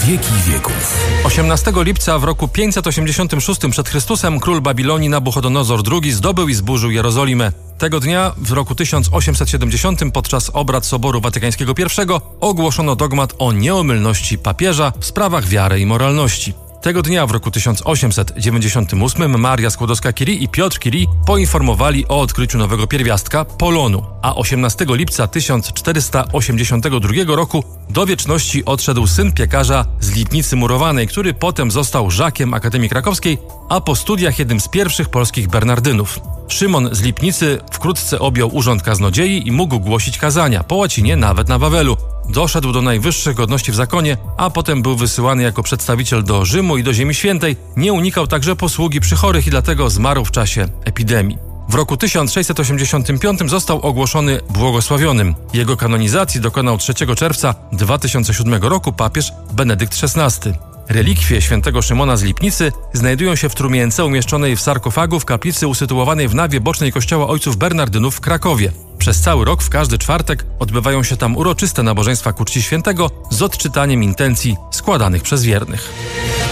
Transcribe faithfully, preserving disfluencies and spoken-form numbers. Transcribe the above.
wieki wieków. osiemnastego lipca w roku pięćset osiemdziesiątym szóstym przed Chrystusem król Babilonii Nabuchodonozor drugi zdobył i zburzył Jerozolimę. Tego dnia w roku tysiąc osiemset siedemdziesiątym podczas obrad Soboru Watykańskiego I ogłoszono dogmat o nieomylności papieża w sprawach wiary i moralności. Tego dnia w roku tysiąc osiemset dziewięćdziesiątym ósmym Maria Skłodowska-Curie i Piotr Curie poinformowali o odkryciu nowego pierwiastka polonu, a osiemnastego lipca tysiąc czterysta osiemdziesiątego drugiego roku do wieczności odszedł syn piekarza z Lipnicy Murowanej, który potem został żakiem Akademii Krakowskiej, a po studiach jednym z pierwszych polskich bernardynów. Szymon z Lipnicy wkrótce objął urząd kaznodziei i mógł głosić kazania, po łacinie nawet na Wawelu. Doszedł do najwyższych godności w zakonie, a potem był wysyłany jako przedstawiciel do Rzymu i do Ziemi Świętej. Nie unikał także posługi przy chorych i dlatego zmarł w czasie epidemii. W roku tysiąc sześćset osiemdziesiątym piątym został ogłoszony błogosławionym. Jego kanonizacji dokonał trzeciego czerwca dwa tysiące siódmego roku papież Benedykt szesnasty. Relikwie świętego Szymona z Lipnicy znajdują się w trumience umieszczonej w sarkofagu w kaplicy usytuowanej w nawie bocznej kościoła ojców Bernardynów w Krakowie. Przez cały rok w każdy czwartek odbywają się tam uroczyste nabożeństwa ku czci świętego z odczytaniem intencji składanych przez wiernych.